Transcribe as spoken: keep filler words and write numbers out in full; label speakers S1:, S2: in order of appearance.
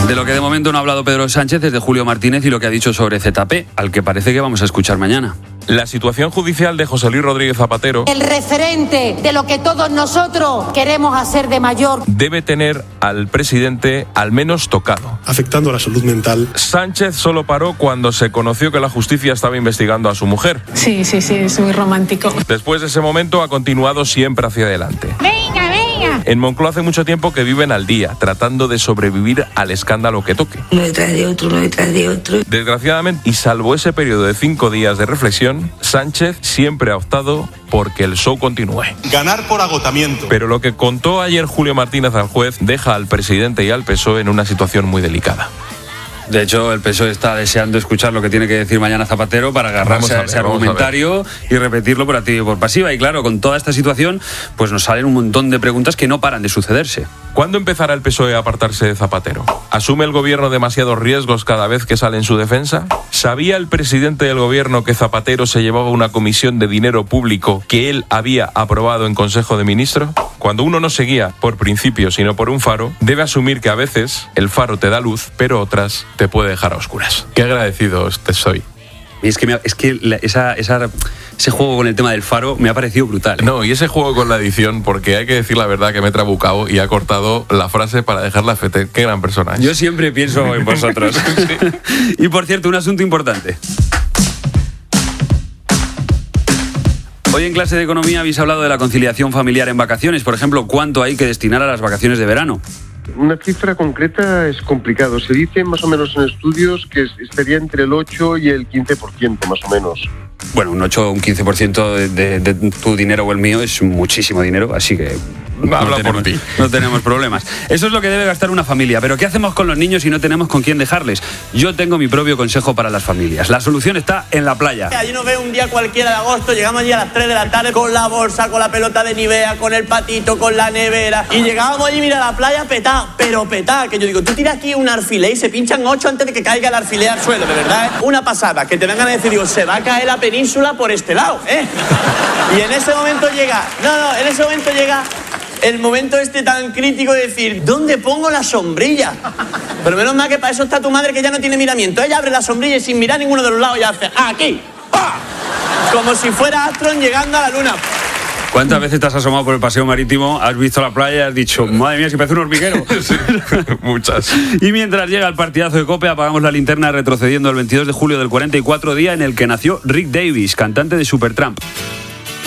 S1: De lo que de momento no ha hablado Pedro Sánchez es de Julio Martínez y lo que ha dicho sobre Z P, al que parece que vamos a escuchar mañana.
S2: La situación judicial de José Luis Rodríguez Zapatero,
S3: el referente de lo que todos nosotros queremos hacer de mayor,
S2: debe tener al presidente al menos tocado,
S4: afectando a la salud mental.
S2: Sánchez solo paró cuando se conoció que la justicia estaba investigando a su mujer.
S5: Sí, sí, sí, es muy romántico.
S2: Después de ese momento ha continuado siempre hacia adelante.
S5: ¡Venga, venga!
S2: En Moncloa hace mucho tiempo que viven al día, tratando de sobrevivir al escándalo que toque.
S6: Uno detrás de otro, uno detrás de otro.
S2: Desgraciadamente, y salvo ese periodo de cinco días de reflexión, Sánchez siempre ha optado por que el show continúe.
S4: Ganar por agotamiento.
S2: Pero lo que contó ayer Julio Martínez al juez deja al presidente y al P S O E en una situación muy delicada.
S1: De hecho, el P S O E está deseando escuchar lo que tiene que decir mañana Zapatero para agarrarse a, a ese argumentario y repetirlo por activa y por pasiva. Y claro, con toda esta situación, pues nos salen un montón de preguntas que no paran de sucederse.
S2: ¿Cuándo empezará el P S O E a apartarse de Zapatero? ¿Asume el gobierno demasiados riesgos cada vez que sale en su defensa? ¿Sabía el presidente del gobierno que Zapatero se llevaba una comisión de dinero público que él había aprobado en Consejo de Ministros? Cuando uno no se guía por principios sino por un faro, debe asumir que a veces el faro te da luz, pero otras te puede dejar a oscuras. Qué agradecidos te soy.
S1: Y es que, me, es que la, esa, esa, ese juego con el tema del faro me ha parecido brutal.
S2: No, y ese juego con la edición, porque hay que decir la verdad que me he trabucado y ha cortado la frase para dejarla fete. Qué gran personaje.
S1: Yo siempre pienso en vosotros. Sí. Y por cierto, un asunto importante. Hoy en clase de economía habéis hablado de la conciliación familiar en vacaciones. Por ejemplo, ¿cuánto hay que destinar a las vacaciones de verano?
S7: Una cifra concreta es complicado. Se dice más o menos en estudios que estaría entre el ocho y el quince por ciento más o menos.
S1: Bueno, un ocho o un quince por ciento de, de, de tu dinero o el mío es muchísimo dinero, así que no,
S2: Habla
S1: tenemos,
S2: por ti.
S1: no tenemos problemas. Eso es lo que debe gastar una familia, pero ¿qué hacemos con los niños si no tenemos con quién dejarles? Yo tengo mi propio consejo para las familias. La solución está en la playa.
S8: Allí nos ve un día cualquiera de agosto, llegamos allí a las tres de la tarde con la bolsa, con la pelota de Nivea, con el patito, con la nevera, y llegábamos allí, mira, la playa petá, pero petá, que yo digo, tú tiras aquí un alfiler y se pinchan ocho antes de que caiga el alfiler al suelo, de verdad, ¿eh? Una pasada, que te vengan a decir, digo, se va a caer la península por este lado, ¿eh? Y en ese momento llega, no, no, en ese momento llega el momento este tan crítico de decir, ¿dónde pongo la sombrilla? Pero menos mal que para eso está tu madre, que ya no tiene miramiento. Ella abre la sombrilla y sin mirar ninguno de los lados ya hace, ¡aquí! ¡Pah! Como si fuera Astron llegando a la luna.
S1: ¿Cuántas veces te has asomado por el paseo marítimo, has visto la playa y has dicho, madre mía, si parece un hormiguero?
S2: Sí, muchas.
S1: Y mientras llega el partidazo de COPE, apagamos la linterna retrocediendo al veintidós de julio del cuarenta y cuatro, día en el que nació Rick Davies, cantante de Supertramp.